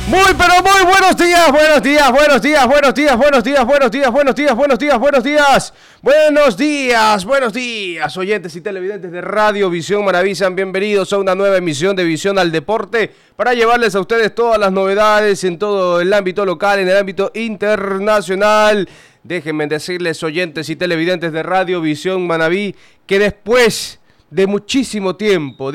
Muy pero muy buenos días, buenos días, buenos días, buenos días, buenos días, buenos días, buenos días, buenos días, buenos días, buenos días, buenos días, oyentes y televidentes de Radio Visión Manaví, sean bienvenidos a una nueva emisión de Visión al Deporte para llevarles a ustedes todas las novedades en todo el ámbito local, en el ámbito internacional. Déjenme decirles, oyentes y televidentes de Radio Visión Manaví, que después de muchísimo tiempo,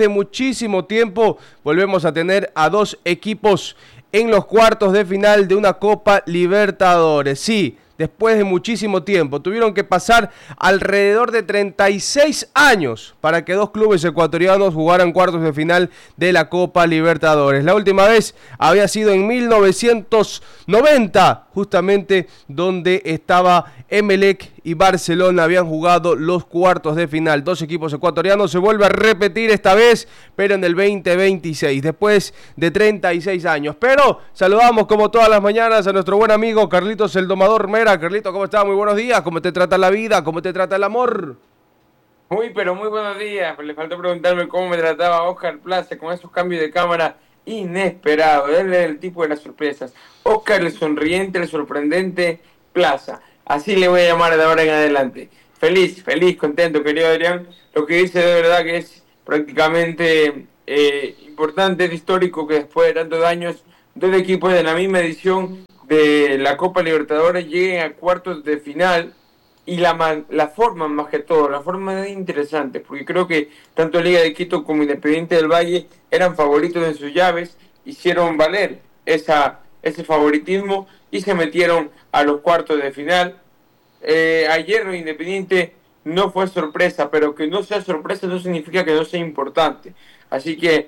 volvemos a tener a dos equipos en los cuartos de final de una Copa Libertadores. Sí, después de muchísimo tiempo, tuvieron que pasar alrededor de 36 años para que dos clubes ecuatorianos jugaran cuartos de final de la Copa Libertadores. La última vez había sido en 1990, justamente donde estaba Emelec y Barcelona habían jugado los cuartos de final. Dos equipos ecuatorianos, se vuelve a repetir esta vez, pero en el 2026, después de 36 años. Pero saludamos como todas las mañanas a nuestro buen amigo Carlitos el Domador Mera. Carlito, ¿cómo estás? Muy buenos días. ¿Cómo te trata la vida? ¿Cómo te trata el amor? Pero muy buenos días. Le faltó preguntarme cómo me trataba Oscar Plaza con esos cambios de cámara inesperados. Él es el tipo de las sorpresas. Oscar el sonriente, el sorprendente Plaza. Así le voy a llamar de ahora en adelante. Feliz, contento, querido Adrián. Lo que dice de verdad que es prácticamente importante, es histórico que después de tantos años, dos equipos de la misma edición de la Copa Libertadores lleguen a cuartos de final. Y la forma, más que todo, la forma es interesante, porque creo que tanto Liga de Quito como Independiente del Valle eran favoritos en sus llaves, hicieron valer ese favoritismo y se metieron a los cuartos de final. Ayer Independiente no fue sorpresa, pero que no sea sorpresa no significa que no sea importante. Así que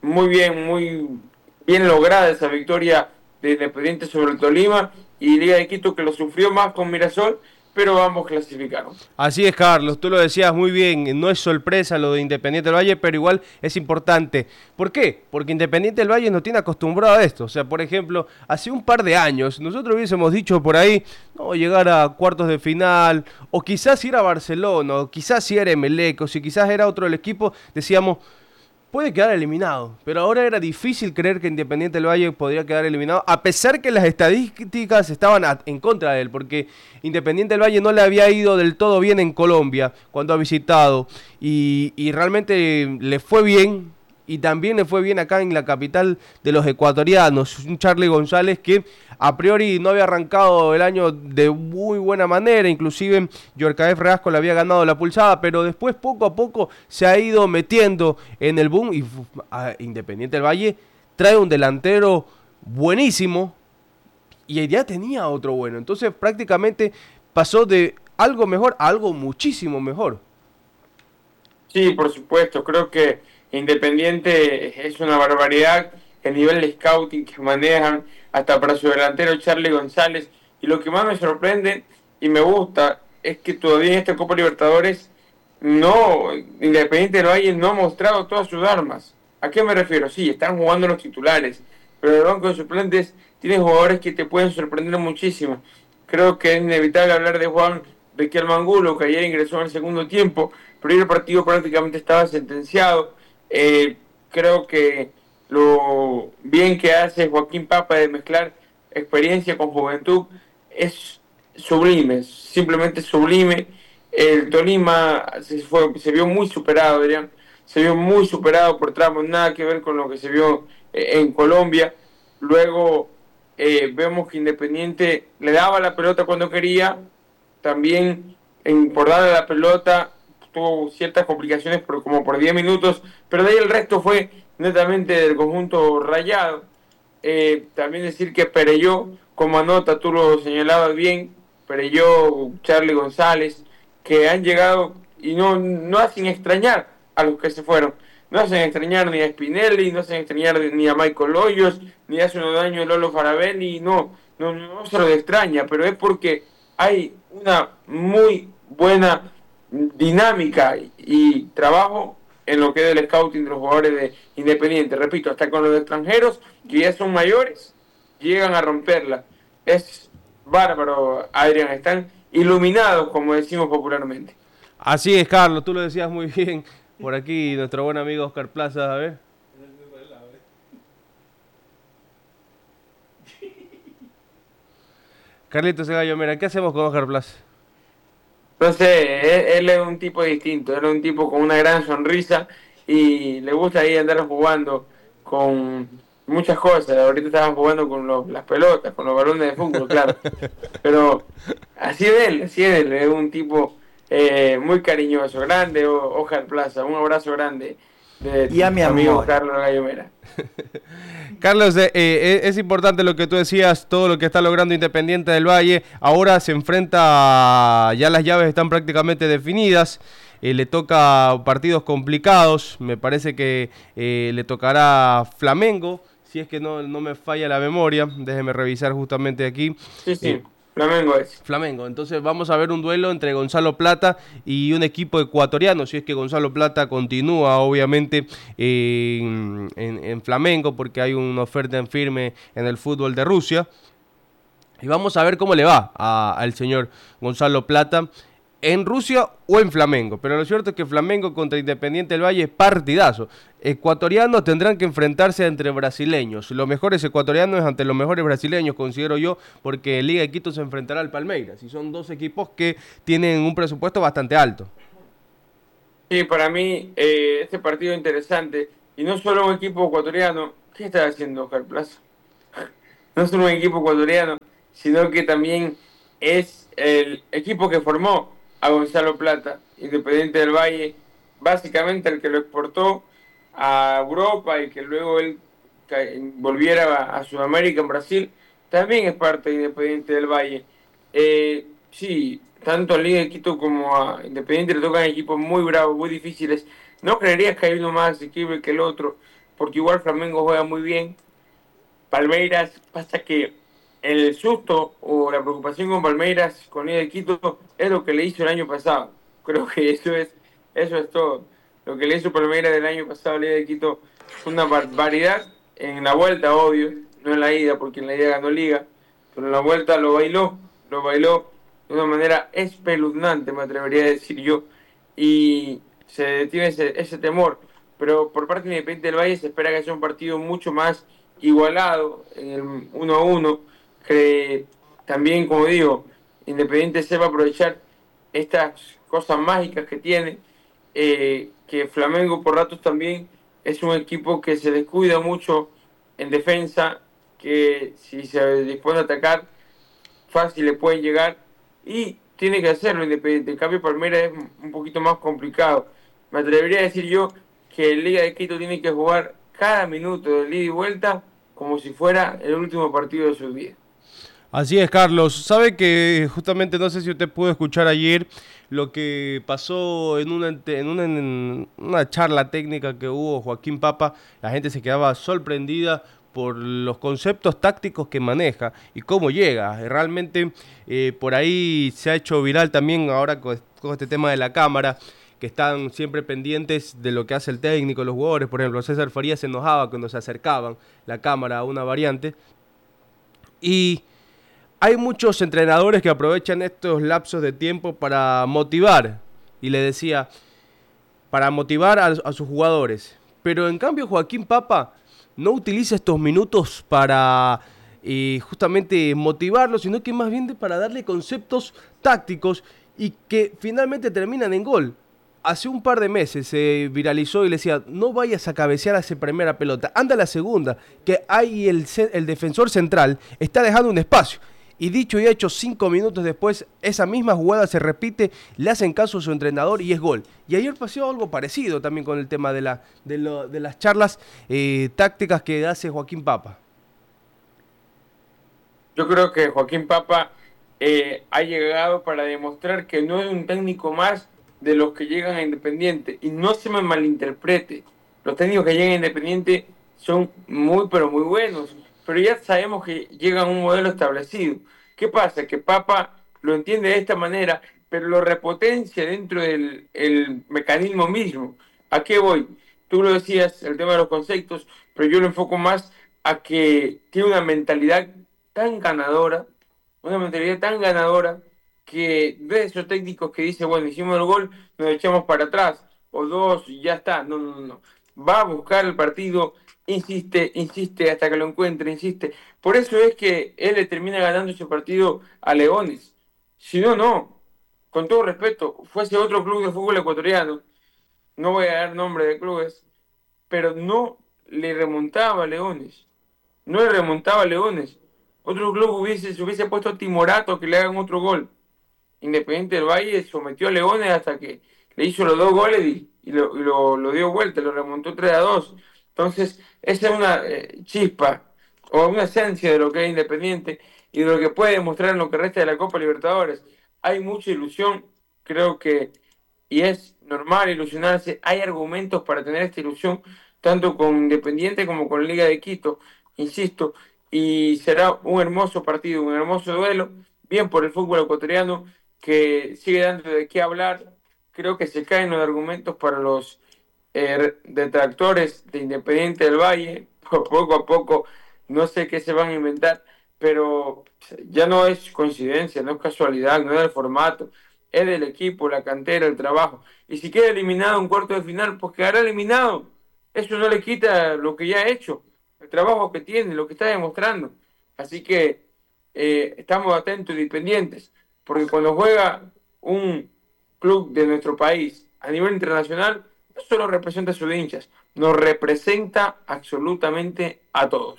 muy bien lograda esa victoria de Independiente sobre el Tolima, y Liga de Quito que lo sufrió más con Mirasol, pero ambos clasificaron. Así es, Carlos, tú lo decías muy bien, no es sorpresa lo de Independiente del Valle, pero igual es importante. ¿Por qué? Porque Independiente del Valle no tiene acostumbrado a esto. O sea, por ejemplo, hace un par de años nosotros hubiésemos dicho por ahí, no, llegar a cuartos de final, o quizás ir a Barcelona, o quizás si era Emelec, o si quizás era otro del equipo, decíamos, puede quedar eliminado, pero ahora era difícil creer que Independiente del Valle podría quedar eliminado, a pesar que las estadísticas estaban en contra de él, porque Independiente del Valle no le había ido del todo bien en Colombia cuando ha visitado, y realmente le fue bien, y también le fue bien acá en la capital de los ecuatorianos, un Charly González que a priori no había arrancado el año de muy buena manera, inclusive Yorcaef Reasco le había ganado la pulsada, pero después poco a poco se ha ido metiendo en el boom, y Independiente del Valle trae un delantero buenísimo y ya tenía otro bueno, entonces prácticamente pasó de algo mejor a algo muchísimo mejor. Sí, por supuesto, creo que Independiente es una barbaridad el nivel de scouting que manejan hasta para su delantero Charly González, y lo que más me sorprende y me gusta es que todavía en esta Copa Libertadores Independiente del Valle no ha mostrado todas sus armas. ¿A qué me refiero? Sí, están jugando los titulares, pero el banco de suplentes tiene jugadores que te pueden sorprender muchísimo. Creo que es inevitable hablar de Juan Riquelme Angulo, que ayer ingresó en el segundo tiempo, pero el partido prácticamente estaba sentenciado. Creo que lo bien que hace Joaquín Papa de mezclar experiencia con juventud es sublime, simplemente sublime. El Tolima se vio muy superado, Adrián, se vio muy superado por tramos, nada que ver con lo que se vio en Colombia. Luego vemos que Independiente le daba la pelota cuando quería, también por darle la pelota tuvo ciertas complicaciones como por 10 minutos, pero de ahí el resto fue netamente del conjunto rayado. También decir que Pereyó, como anota, tú lo señalabas bien, Pereyó, Charly González, que han llegado y no hacen extrañar a los que se fueron. No hacen extrañar ni a Spinelli, no hacen extrañar ni a Michael Hoyos, ni hace unos daño a Lolo Farabelli, no se lo extraña, pero es porque hay una muy buena dinámica y trabajo en lo que es el scouting de los jugadores de Independiente. Repito, hasta con los extranjeros que ya son mayores, llegan a romperla. Es bárbaro, Adrián, están iluminados, como decimos popularmente. Así es, Carlos, tú lo decías muy bien. Por aquí nuestro buen amigo Oscar Plaza, a ver. Carlitos el Gallo, mira, ¿qué hacemos con Oscar Plaza? Entonces, él es un tipo distinto, él es un tipo con una gran sonrisa y le gusta ahí andar jugando con muchas cosas. Ahorita estaban jugando con las pelotas, con los balones de fútbol, claro. Pero así es él, es un tipo muy cariñoso, grande, Oscar Plaza. Un abrazo grande de Y a tu mi amigo amor. Carlos Gallomera. Carlos, es importante lo que tú decías, todo lo que está logrando Independiente del Valle. Ahora se enfrenta, ya las llaves están prácticamente definidas. Le toca partidos complicados. Me parece que le tocará Flamengo, si es que no me falla la memoria. Déjeme revisar justamente aquí. Sí, Eh, sí, Flamengo es. Flamengo. Entonces vamos a ver un duelo entre Gonzalo Plata y un equipo ecuatoriano, si es que Gonzalo Plata continúa obviamente en Flamengo, porque hay una oferta en firme en el fútbol de Rusia. Y vamos a ver cómo le va al señor Gonzalo Plata en Rusia o en Flamengo. Pero lo cierto es que Flamengo contra Independiente del Valle es partidazo. Ecuatorianos tendrán que enfrentarse entre brasileños. Los mejores ecuatorianos ante los mejores brasileños, considero yo, porque Liga de Quito se enfrentará al Palmeiras. Y son dos equipos que tienen un presupuesto bastante alto. Sí, para mí este partido es interesante. Y no solo un equipo ecuatoriano. ¿Qué está haciendo Oscar Plaza? No solo un equipo ecuatoriano, sino que también es el equipo que formó a Gonzalo Plata, Independiente del Valle, básicamente el que lo exportó a Europa y que luego él volviera a Sudamérica, en Brasil, también es parte de Independiente del Valle. Sí, tanto a Liga de Quito como a Independiente le tocan equipos muy bravos, muy difíciles. No creerías que hay uno más asequible que el otro, porque igual Flamengo juega muy bien. Palmeiras, pasa que el susto o la preocupación con Palmeiras, con Liga de Quito, es lo que le hizo el año pasado. Creo que eso es todo. Lo que le hizo Palmeiras del año pasado a Liga de Quito fue una barbaridad en la vuelta, obvio, no en la ida, porque en la ida ganó Liga, pero en la vuelta lo bailó de una manera espeluznante, me atrevería a decir yo, y se tiene ese temor. Pero por parte de Independiente del Valle se espera que sea un partido mucho más igualado en el 1-1, que también, como digo, Independiente sepa aprovechar estas cosas mágicas que tiene, que Flamengo por ratos también es un equipo que se descuida mucho en defensa, que si se dispone a atacar, fácil le pueden llegar y tiene que hacerlo Independiente. En cambio, Palmeiras es un poquito más complicado. Me atrevería a decir yo que el Liga de Quito tiene que jugar cada minuto de ida y vuelta como si fuera el último partido de su vida. Así es, Carlos. Sabe que justamente no sé si usted pudo escuchar ayer lo que pasó en una charla técnica que hubo Joaquín Papa. La gente se quedaba sorprendida por los conceptos tácticos que maneja y cómo llega. Realmente por ahí se ha hecho viral también ahora con este tema de la cámara, que están siempre pendientes de lo que hace el técnico, los jugadores. Por ejemplo, César Farías se enojaba cuando se acercaban la cámara a una variante. Y hay muchos entrenadores que aprovechan estos lapsos de tiempo para motivar, y le decía, para motivar a sus jugadores. Pero en cambio Joaquín Papa no utiliza estos minutos para justamente motivarlos, sino que más bien para darle conceptos tácticos y que finalmente terminan en gol. Hace un par de meses se viralizó y le decía, no vayas a cabecear a esa primera pelota, anda a la segunda, que ahí el defensor central está dejando un espacio. Y dicho y hecho, 5 minutos después, esa misma jugada se repite, le hacen caso a su entrenador y es gol. Y ayer pasó algo parecido también con el tema de las charlas tácticas que hace Joaquín Papa. Yo creo que Joaquín Papa ha llegado para demostrar que no es un técnico más de los que llegan a Independiente. Y no se me malinterprete, los técnicos que llegan a Independiente son muy, pero muy buenos, pero ya sabemos que llegan a un modelo establecido. ¿Qué pasa? Que Papa lo entiende de esta manera, pero lo repotencia dentro del el mecanismo mismo. ¿A qué voy? Tú lo decías, el tema de los conceptos, pero yo lo enfoco más a que tiene tan ganadora, una mentalidad tan ganadora, que de esos técnicos que dice, bueno, hicimos el gol, nos echamos para atrás, o dos y ya está. No, no, no. Va a buscar el partido, insiste, insiste hasta que lo encuentre, insiste. Por eso es que él le termina ganando ese partido a Leones. Si no, no. Con todo respeto, fuese otro club de fútbol ecuatoriano, no voy a dar nombre de clubes, pero no le remontaba a Leones. No le remontaba a Leones. Otro club se hubiese puesto a Timorato que le hagan otro gol. Independiente del Valle sometió a Leones hasta que le hizo los dos goles y lo dio vuelta, lo remontó 3-2. Entonces, esa es una chispa o una esencia de lo que es Independiente y de lo que puede demostrar en lo que resta de la Copa Libertadores. Hay mucha ilusión, creo que, y es normal ilusionarse. Hay argumentos para tener esta ilusión, tanto con Independiente como con Liga de Quito, insisto, y será un hermoso partido, un hermoso duelo, bien por el fútbol ecuatoriano que sigue dando de qué hablar. Creo que se caen los argumentos para los detractores de Independiente del Valle. Poco a poco, no sé qué se van a inventar, pero ya no es coincidencia, no es casualidad, no es el formato, es del equipo, la cantera, el trabajo. Y si queda eliminado en cuarto de final, pues quedará eliminado. Eso no le quita lo que ya ha hecho, el trabajo que tiene, lo que está demostrando. Así que estamos atentos y pendientes, porque cuando juega un club de nuestro país a nivel internacional, no solo representa a sus hinchas, nos representa absolutamente a todos.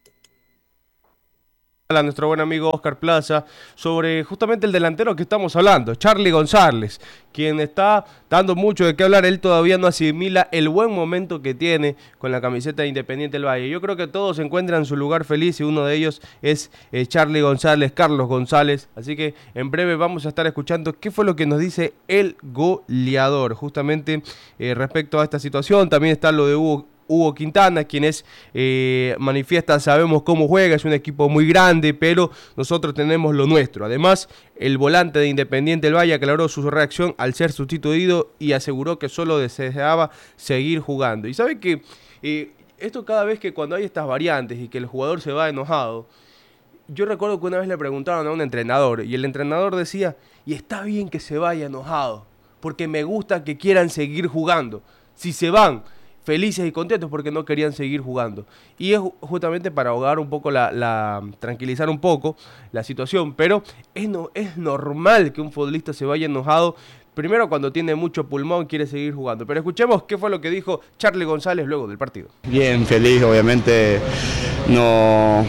A nuestro buen amigo Oscar Plaza sobre justamente el delantero que estamos hablando, Charly González, quien está dando mucho de qué hablar. Él todavía no asimila el buen momento que tiene con la camiseta de Independiente del Valle. Yo creo que todos se encuentran en su lugar feliz y uno de ellos es Charly González, Carlos González. Así que en breve vamos a estar escuchando qué fue lo que nos dice el goleador justamente respecto a esta situación. También está lo de Hugo Quintana, quien manifiesta, sabemos cómo juega, es un equipo muy grande, pero nosotros tenemos lo nuestro. Además, el volante de Independiente del Valle aclaró su reacción al ser sustituido y aseguró que solo deseaba seguir jugando. Y sabe que esto cada vez que cuando hay estas variantes y que el jugador se va enojado, yo recuerdo que una vez le preguntaron a un entrenador y el entrenador decía, y está bien que se vaya enojado, porque me gusta que quieran seguir jugando. Si se van felices y contentos porque no querían seguir jugando. Y es justamente para ahogar un poco, tranquilizar un poco la situación, pero es normal que un futbolista se vaya enojado, primero cuando tiene mucho pulmón y quiere seguir jugando. Pero escuchemos qué fue lo que dijo Charly González luego del partido. Bien, feliz, obviamente no...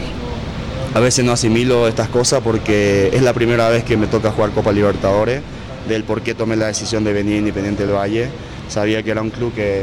A veces no asimilo estas cosas porque es la primera vez que me toca jugar Copa Libertadores, del por qué tomé la decisión de venir a Independiente del Valle. Sabía que era un club que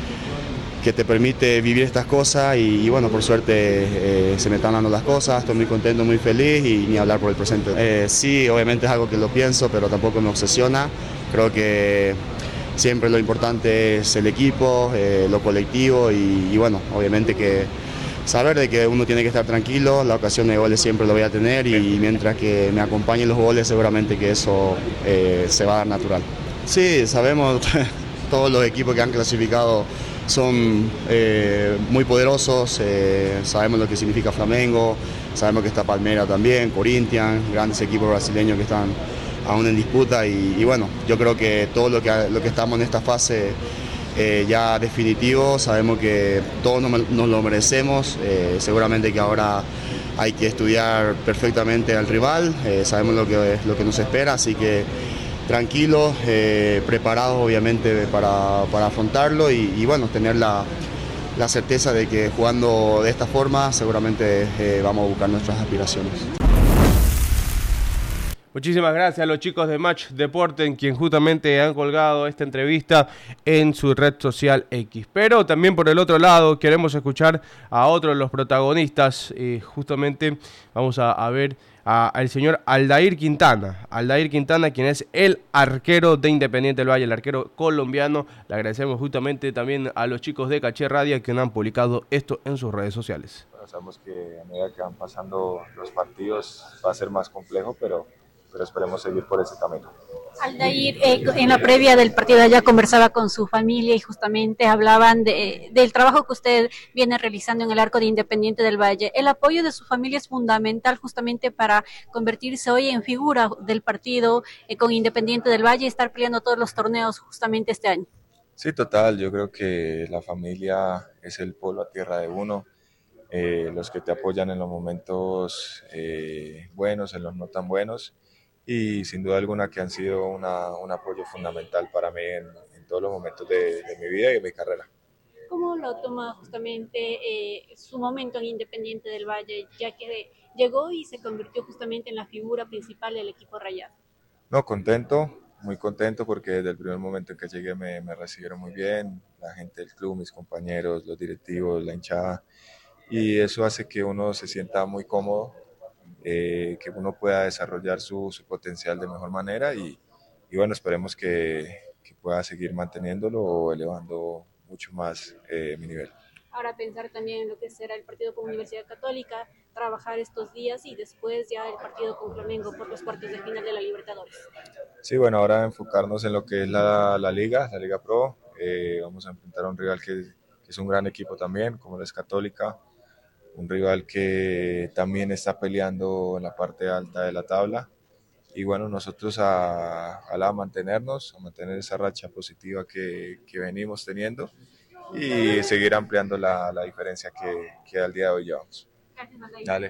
te permite vivir estas cosas y bueno, por suerte se me están dando las cosas, estoy muy contento, muy feliz y ni hablar por el presente. Sí, obviamente es algo que lo pienso, pero tampoco me obsesiona. Creo que siempre lo importante es el equipo, lo colectivo y bueno, obviamente que saber de que uno tiene que estar tranquilo, la ocasión de goles siempre lo voy a tener y mientras que me acompañen los goles seguramente que eso se va a dar natural. Sí, sabemos, todos los equipos que han clasificado son muy poderosos, sabemos lo que significa Flamengo, sabemos que está Palmeiras también, Corinthians, grandes equipos brasileños que están aún en disputa y bueno, yo creo que todo lo que estamos en esta fase ya definitivo, sabemos que todos nos lo merecemos, seguramente que ahora hay que estudiar perfectamente al rival, sabemos lo que nos espera, así que tranquilos, preparados obviamente para afrontarlo y bueno, tener la certeza de que jugando de esta forma seguramente vamos a buscar nuestras aspiraciones. Muchísimas gracias a los chicos de Match Deporte, en quien justamente han colgado esta entrevista en su red social X. Pero también por el otro lado queremos escuchar a otro de los protagonistas. Justamente vamos a ver al señor Aldair Quintana. Aldair Quintana, quien es el arquero de Independiente del Valle, el arquero colombiano. Le agradecemos justamente también a los chicos de Caché Radio que han publicado esto en sus redes sociales. Bueno, sabemos que a medida que van pasando los partidos va a ser más complejo, pero esperemos seguir por ese camino. Aldair, en la previa del partido ya conversaba con su familia y justamente hablaban del trabajo que usted viene realizando en el arco de Independiente del Valle. El apoyo de su familia es fundamental justamente para convertirse hoy en figura del partido con Independiente del Valle y estar peleando todos los torneos justamente este año. Sí, total, yo creo que la familia es el polo a tierra de uno, los que te apoyan en los momentos buenos, en los no tan buenos, y sin duda alguna que han sido un apoyo fundamental para mí en todos los momentos de mi vida y de mi carrera. ¿Cómo lo toma justamente su momento en Independiente del Valle, ya que llegó y se convirtió justamente en la figura principal del equipo rayado? No, contento, muy contento porque desde el primer momento en que llegué me recibieron muy bien, la gente del club, mis compañeros, los directivos, la hinchada, y eso hace que uno se sienta muy cómodo, que uno pueda desarrollar su potencial de mejor manera y bueno, esperemos que pueda seguir manteniéndolo o elevando mucho más mi nivel. Ahora pensar también en lo que será el partido con Universidad Católica, trabajar estos días y después ya el partido con Flamengo por los cuartos de final de la Libertadores. Sí, bueno, ahora enfocarnos en lo que es la Liga Pro. Vamos a enfrentar a un rival que es un gran equipo también, como es Católica, un rival que también está peleando en la parte alta de la tabla. Y bueno, nosotros a mantenernos, a mantener esa racha positiva que venimos teniendo y seguir ampliando la diferencia que al día de hoy llevamos. Dale.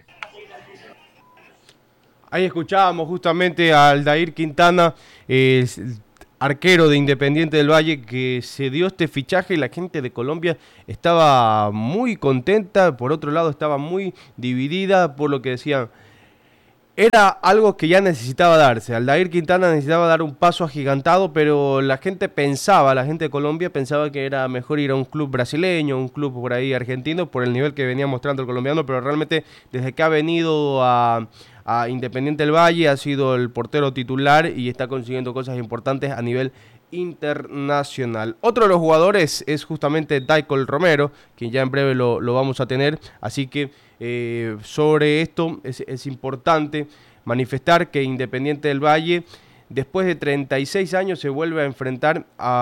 Ahí escuchábamos justamente a Aldair Quintana, el arquero de Independiente del Valle, que se dio este fichaje y la gente de Colombia estaba muy contenta, por otro lado estaba muy dividida por lo que decían. Era algo que ya necesitaba darse. Aldair Quintana necesitaba dar un paso agigantado, pero la gente de Colombia pensaba que era mejor ir a un club brasileño, un club por ahí argentino, por el nivel que venía mostrando el colombiano, pero realmente desde que ha venido a Independiente del Valle ha sido el portero titular y está consiguiendo cosas importantes a nivel internacional. Otro de los jugadores es justamente Daicol Romero, quien ya en breve lo vamos a tener, así que sobre esto es importante manifestar que Independiente del Valle después de 36 años se vuelve a enfrentar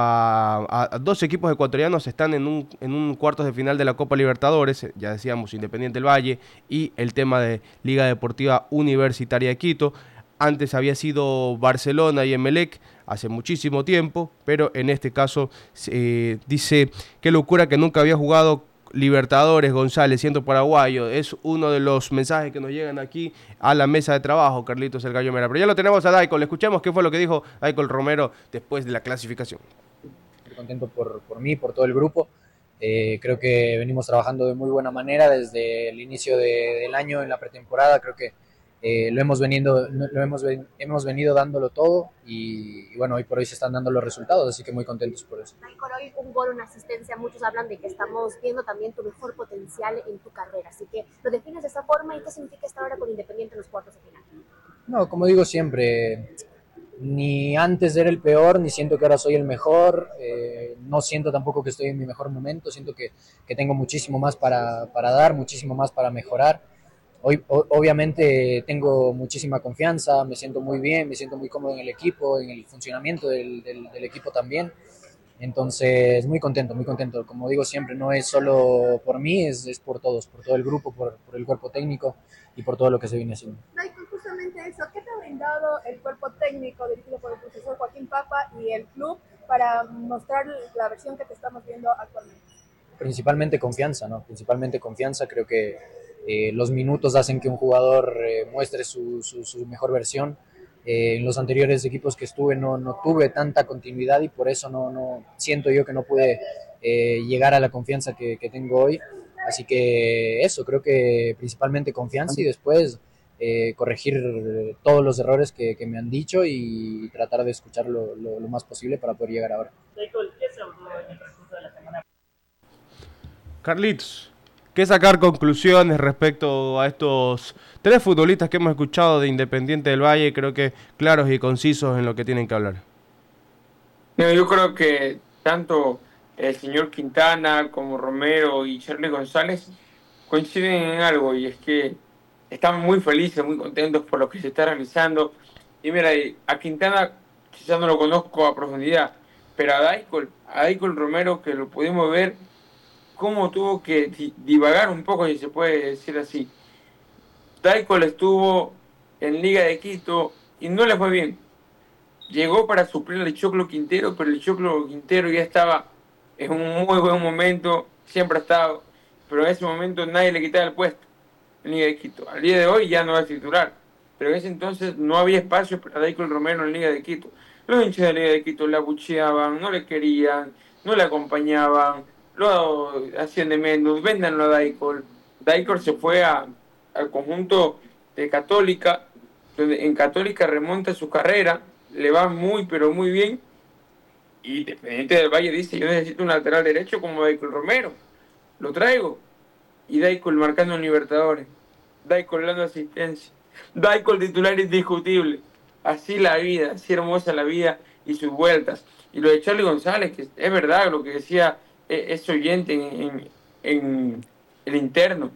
a dos equipos ecuatorianos, están en un cuartos de final de la Copa Libertadores, ya decíamos Independiente del Valle y el tema de Liga Deportiva Universitaria de Quito. Antes había sido Barcelona y Emelec hace muchísimo tiempo, pero en este caso dice, qué locura que nunca había jugado Libertadores González, siendo paraguayo. Es uno de los mensajes que nos llegan aquí a la mesa de trabajo, Carlitos el Gallo Mera. Pero ya lo tenemos a Daicol, escuchemos qué fue lo que dijo Daicol Romero después de la clasificación. Estoy contento por mí, por todo el grupo. Creo que venimos trabajando de muy buena manera desde el inicio del año en la pretemporada. Creo que hemos venido dándolo todo y bueno, hoy por hoy se están dando los resultados, así que muy contentos por eso. Daicol, hoy un gol, una asistencia, muchos hablan de que estamos viendo también tu mejor potencial en tu carrera, así que lo defines de esta forma y qué significa estar ahora con Independiente en los cuartos de final. No, como digo siempre, ni antes era el peor, ni siento que ahora soy el mejor, no siento tampoco que estoy en mi mejor momento, siento que tengo muchísimo más para dar, muchísimo más para mejorar. Hoy, obviamente tengo muchísima confianza, me siento muy bien, me siento muy cómodo en el equipo, en el funcionamiento del equipo también. Entonces, muy contento, muy contento. Como digo siempre, no es solo por mí, es por todos, por todo el grupo, por el cuerpo técnico y por todo lo que se viene haciendo. Michael, justamente eso, ¿qué te ha brindado el cuerpo técnico dirigido por el profesor Joaquín Papa y el club para mostrar la versión que te estamos viendo actualmente? Principalmente confianza, ¿no? Principalmente confianza, creo que los minutos hacen que un jugador muestre su mejor versión. En los anteriores equipos que estuve no tuve tanta continuidad y por eso no siento yo que no pude llegar a la confianza que tengo hoy. Así que eso, creo que principalmente confianza y después corregir todos los errores que me han dicho y tratar de escuchar lo más posible para poder llegar ahora. Carlitos, ¿qué sacar conclusiones respecto a estos tres futbolistas que hemos escuchado de Independiente del Valle? Creo que claros y concisos en lo que tienen que hablar. Yo creo que tanto el señor Quintana como Romero y Charly González coinciden en algo y es que están muy felices, muy contentos por lo que se está realizando. Y mira, a Quintana quizás no lo conozco a profundidad, pero a Daicol Romero, que lo pudimos ver cómo tuvo que divagar un poco, si se puede decir así. Daicol estuvo en Liga de Quito y no le fue bien. Llegó para suplir al Choclo Quintero, pero el Choclo Quintero ya estaba es un muy buen momento, siempre ha estado, pero en ese momento nadie le quitaba el puesto en Liga de Quito. Al día de hoy ya no es titular, pero en ese entonces no había espacio para Daicol Romero en Liga de Quito. Los hinchas de Liga de Quito le abucheaban, no le querían, no le acompañaban, lo hacían de menos, véndanlo a Daicol. Daicol se fue al conjunto de Católica, donde en Católica remonta su carrera, le va muy pero muy bien, y Independiente del Valle dice, yo necesito un lateral derecho como Daicol Romero, lo traigo, y Daicol marcando en Libertadores, Daicol dando asistencia, Daicol titular indiscutible, así la vida, así hermosa la vida y sus vueltas. Y lo de Charlie González, que es verdad lo que decía ese oyente en el interno,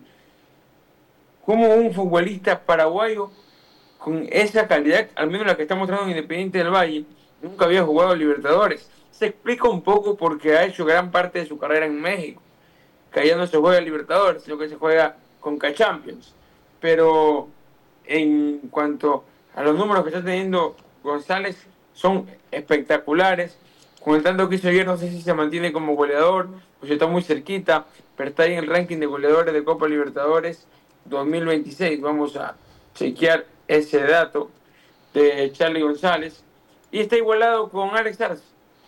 como un futbolista paraguayo con esa calidad, al menos la que está mostrando en Independiente del Valle, nunca había jugado Libertadores. Se explica un poco porque ha hecho gran parte de su carrera en México, que allá no se juega Libertadores, sino que se juega Conca Champions. Pero en cuanto a los números que está teniendo González, son espectaculares. Con el tanto que hizo ayer, no sé si se mantiene como goleador, pues está muy cerquita, pero está ahí en el ranking de goleadores de Copa Libertadores 2026. Vamos a chequear ese dato de Charlie González. Y está igualado con Alex Arce.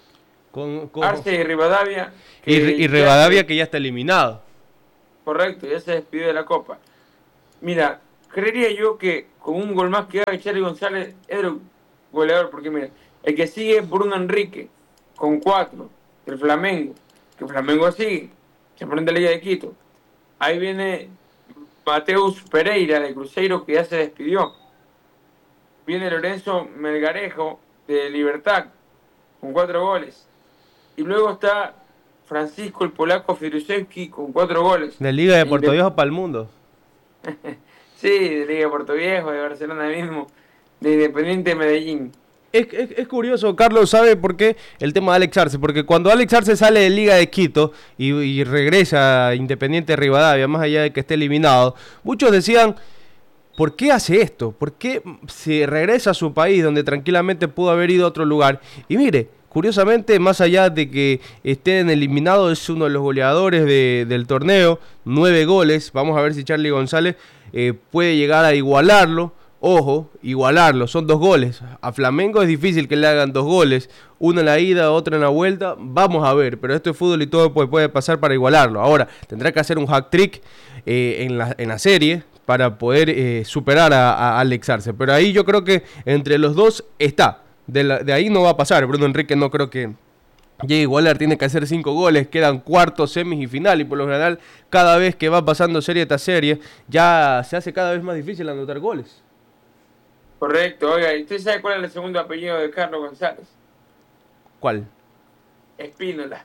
Arce y Rivadavia. Y Rivadavia que ya está eliminado. Correcto, ya se despidió de la Copa. Mira, creería yo que con un gol más que haga Charlie González es el goleador, porque mira, el que sigue es Bruno Enrique, con 4, del Flamengo, que Flamengo sigue, se prende la Liga de Quito. Ahí viene Mateus Pereira, de Cruzeiro, que ya se despidió. Viene Lorenzo Melgarejo, de Libertad, con 4 goles. Y luego está Francisco el Polaco Firuszewski, con 4 goles. De Liga de Puerto Viejo para el mundo. Sí, de Liga de Puerto Viejo, de Barcelona mismo, de Independiente de Medellín. Es curioso, Carlos, ¿sabe por qué? El tema de Alex Arce, porque cuando Alex Arce sale de Liga de Quito y regresa a Independiente de Rivadavia, más allá de que esté eliminado, muchos decían, ¿por qué hace esto? ¿Por qué se regresa a su país donde tranquilamente pudo haber ido a otro lugar? Y mire, curiosamente, más allá de que estén eliminados, es uno de los goleadores del torneo, 9 goles, vamos a ver si Charlie González puede llegar a igualarlo. Ojo, igualarlo, son 2 goles. A Flamengo es difícil que le hagan 2 goles, uno en la ida, otro en la vuelta. Vamos a ver, pero esto es fútbol y todo puede pasar para igualarlo. Ahora, tendrá que hacer un hat-trick en la serie para poder superar a Alex Arce. Pero ahí yo creo que entre los dos está. De ahí no va a pasar. Bruno Enrique no creo que llegue a igualar, tiene que hacer 5 goles, quedan cuartos, semis y final, y por lo general, cada vez que va pasando serie tras serie, ya se hace cada vez más difícil anotar goles. Correcto, oiga, ¿y usted sabe cuál es el segundo apellido de Carlos González? ¿Cuál? Espínola.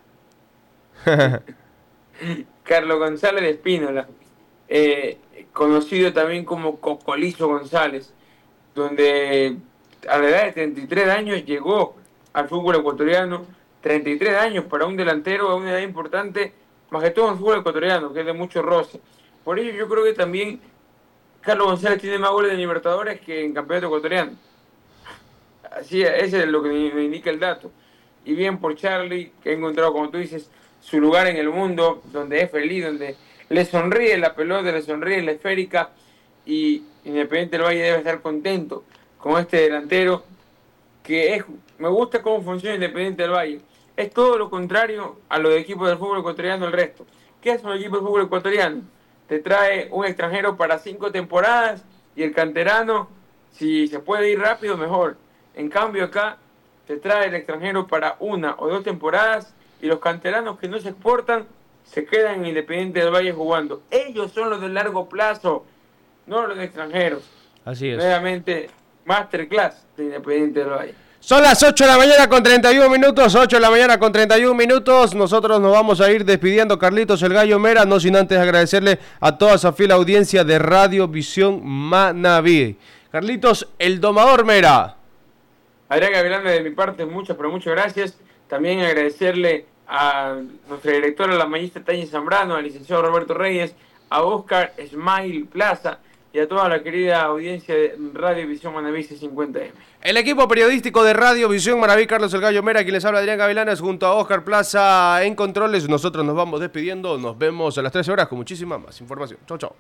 Carlos González de Espínola, conocido también como Cocolizo González, donde a la edad de 33 años llegó al fútbol ecuatoriano. 33 años para un delantero a una edad importante, más que todo en el fútbol ecuatoriano, que es de mucho roce. Por ello yo creo que también Carlos González tiene más goles de Libertadores que en campeonato ecuatoriano. Así, ese es lo que me indica el dato. Y bien por Charlie, que ha encontrado, como tú dices, su lugar en el mundo, donde es feliz, donde le sonríe la pelota, le sonríe la esférica, y Independiente del Valle debe estar contento con este delantero, que me gusta cómo funciona Independiente del Valle. Es todo lo contrario a los equipos del fútbol ecuatoriano, el resto. ¿Qué hace un equipo del fútbol ecuatoriano? Te trae un extranjero para 5 temporadas y el canterano, si se puede ir rápido, mejor. En cambio acá te trae el extranjero para 1 o 2 temporadas y los canteranos que no se exportan se quedan en Independiente del Valle jugando. Ellos son los de largo plazo, no los extranjeros. Así es. Nuevamente, masterclass de Independiente del Valle. Son las 8 de la mañana con 31 minutos, 8 de la mañana con 31 minutos. Nosotros nos vamos a ir despidiendo, Carlitos el Gallo Mera, no sin antes agradecerle a toda esa fiel audiencia de Radio Visión Manaví. Carlitos, el Domador Mera. Adrián Gavilán, de mi parte, muchas, pero muchas gracias. También agradecerle a nuestra directora, la magistra Tania Zambrano, al licenciado Roberto Reyes, a Oscar Smile Plaza y a toda la querida audiencia de Radio Visión Manaví 50M. El equipo periodístico de Radio Visión Manaví, Carlos El Gallo Mera, quien les habla, Adrián Gavilanes, junto a Oscar Plaza en controles. Nosotros nos vamos despidiendo, nos vemos a las 13 horas con muchísima más información. Chau, chau.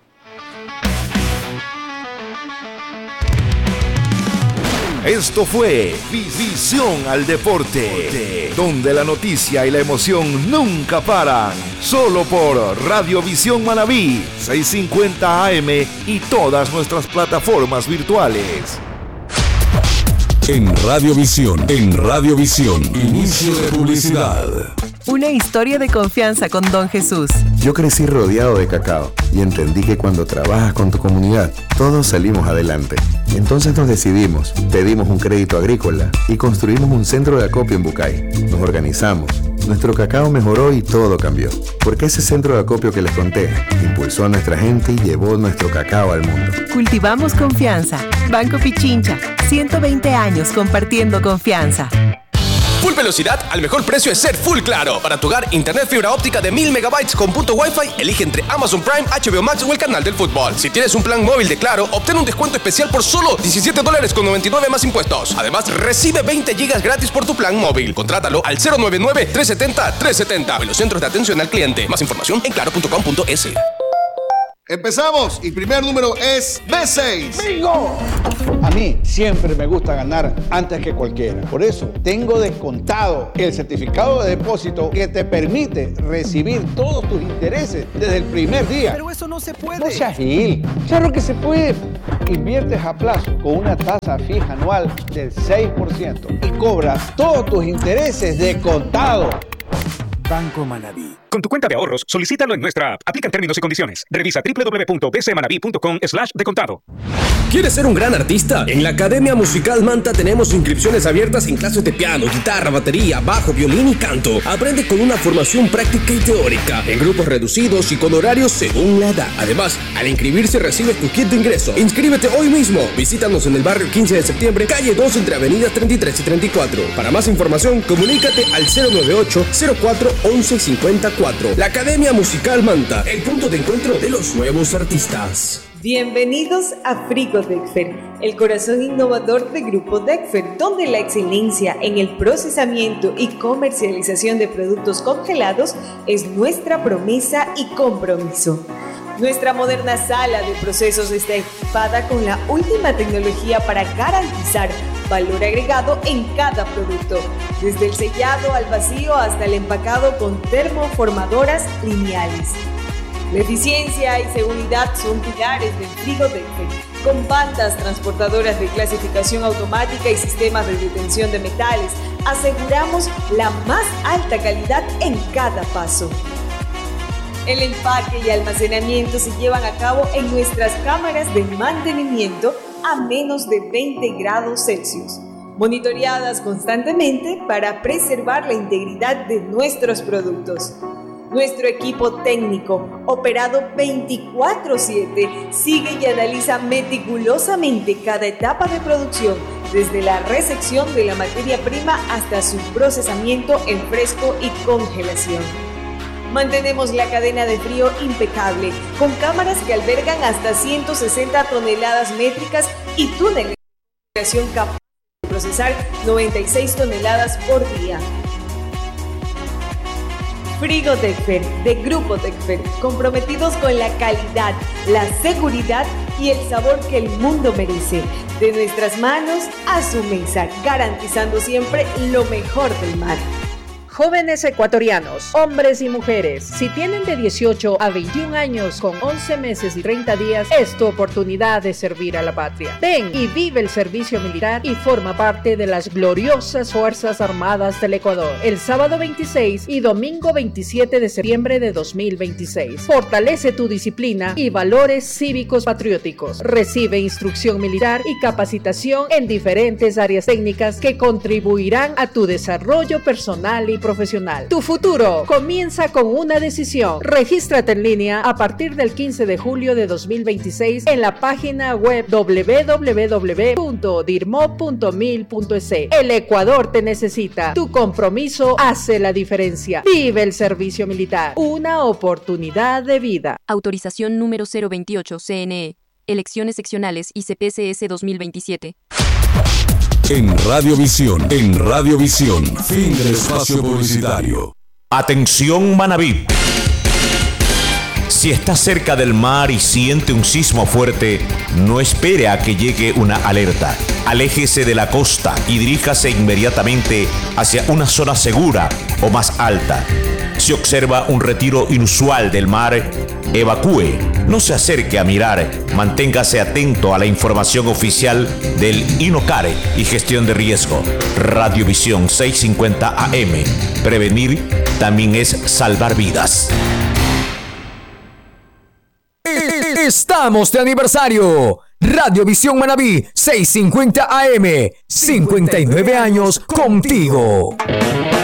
Esto fue Visión al Deporte, donde la noticia y la emoción nunca paran. Solo por Radio Visión Manaví, 650 AM y todas nuestras plataformas virtuales. En Radiovisión, inicio de publicidad. Una historia de confianza con Don Jesús. Yo crecí rodeado de cacao y entendí que cuando trabajas con tu comunidad, todos salimos adelante. Entonces nos decidimos, pedimos un crédito agrícola y construimos un centro de acopio en Bucay. Nos organizamos, nuestro cacao mejoró y todo cambió. Porque ese centro de acopio que les conté impulsó a nuestra gente y llevó nuestro cacao al mundo. Cultivamos confianza. Banco Pichincha, 120 años compartiendo confianza. Full velocidad al mejor precio es ser Full Claro. Para tu hogar, internet fibra óptica de 1000 megabytes con punto Wi-Fi. Elige entre Amazon Prime, HBO Max o el canal del fútbol. Si tienes un plan móvil de Claro, obtén un descuento especial por solo $17.99 más impuestos. Además, recibe 20 gigas gratis por tu plan móvil. Contrátalo al 099-370-370. Velocentros de atención al cliente. Más información en claro.com.es. Empezamos y primer número es B6. ¡Bingo! A mí siempre me gusta ganar antes que cualquiera. Por eso tengo descontado el certificado de depósito que te permite recibir todos tus intereses desde el primer día. Pero eso no se puede. No seas gil. Claro que se puede. Inviertes a plazo con una tasa fija anual del 6% y cobras todos tus intereses de contado. Banco Manaví. Con tu cuenta de ahorros, solicítalo en nuestra app. Aplican términos y condiciones. Revisa www.bcmanaví.com/descontado. ¿Quieres ser un gran artista? En la Academia Musical Manta tenemos inscripciones abiertas en clases de piano, guitarra, batería, bajo, violín y canto. Aprende con una formación práctica y teórica, en grupos reducidos y con horarios según la edad. Además, al inscribirse recibes tu kit de ingreso. Inscríbete hoy mismo. Visítanos en el barrio 15 de septiembre, calle 2, entre avenidas 33 y 34. Para más información, comunícate al 098-04-1154. La Academia Musical Manta, el punto de encuentro de los nuevos artistas. Bienvenidos a Frigo Dexfer, el corazón innovador de Grupo Dexfer, donde la excelencia en el procesamiento y comercialización de productos congelados es nuestra promesa y compromiso. Nuestra moderna sala de procesos está equipada con la última tecnología para garantizar valor agregado en cada producto, desde el sellado al vacío hasta el empacado con termoformadoras lineales. La eficiencia y seguridad son pilares del Frigo Dexfer, con bandas transportadoras de clasificación automática y sistemas de detención de metales. Aseguramos la más alta calidad en cada paso. El empaque y almacenamiento se llevan a cabo en nuestras cámaras de mantenimiento a menos de 20 grados Celsius, monitoreadas constantemente para preservar la integridad de nuestros productos. Nuestro equipo técnico, operado 24/7, sigue y analiza meticulosamente cada etapa de producción, desde la recepción de la materia prima hasta su procesamiento en fresco y congelación. Mantenemos la cadena de frío impecable, con cámaras que albergan hasta 160 toneladas métricas y túneles de refrigeración capaz de procesar 96 toneladas por día. Frigo Dexfer, de Grupo Dexfer, comprometidos con la calidad, la seguridad y el sabor que el mundo merece. De nuestras manos a su mesa, garantizando siempre lo mejor del mar. Jóvenes ecuatorianos, hombres y mujeres, si tienen de 18 a 21 años con 11 meses y 30 días, es tu oportunidad de servir a la patria. Ven y vive el servicio militar y forma parte de las gloriosas Fuerzas Armadas del Ecuador. El sábado 26 y domingo 27 de septiembre de 2026. Fortalece tu disciplina y valores cívicos patrióticos. Recibe instrucción militar y capacitación en diferentes áreas técnicas que contribuirán a tu desarrollo personal y profesional. Tu futuro comienza con una decisión. Regístrate en línea a partir del 15 de julio de 2026 en la página web www.dirmo.mil.es. El Ecuador te necesita. Tu compromiso hace la diferencia. Vive el servicio militar. Una oportunidad de vida. Autorización número 028 CNE. Elecciones seccionales y CPCS 2027. En Radiovisión, fin del espacio publicitario. Atención Manabí. Si está cerca del mar y siente un sismo fuerte, no espere a que llegue una alerta. Aléjese de la costa y diríjase inmediatamente hacia una zona segura o más alta. Si observa un retiro inusual del mar, evacúe. No se acerque a mirar. Manténgase atento a la información oficial del INOCAR y gestión de riesgo. Radiovisión 650 AM. Prevenir también es salvar vidas. Estamos de aniversario. Radiovisión Manabí 650 AM. 59 años contigo.